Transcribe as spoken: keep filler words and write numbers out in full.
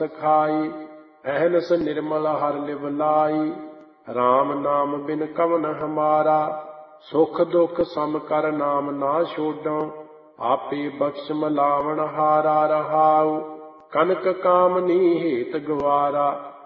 सखाई। अहनस निर्मल हर लिव लाई, राम नाम बिन कवन हमारा। सुख दुख सम कर नाम ना छोड़ो, आपे बख्श मलावण हारा रहाऊ। कनक कामनी हेत गवारा,